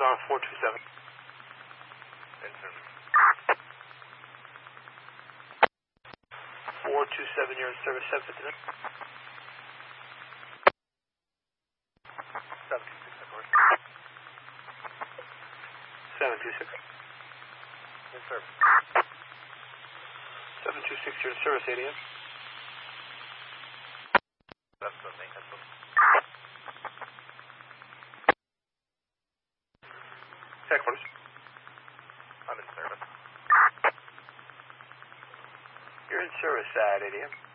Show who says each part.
Speaker 1: on 427.
Speaker 2: In service.
Speaker 1: 427, you're in service, 759.
Speaker 2: 726, of course.
Speaker 1: 726.
Speaker 2: In service.
Speaker 1: 726, you're in service, 8 a.m.
Speaker 2: That's the maintenance book.
Speaker 1: Headquarters.
Speaker 2: I'm in service.
Speaker 1: You're in service at 8 a.m.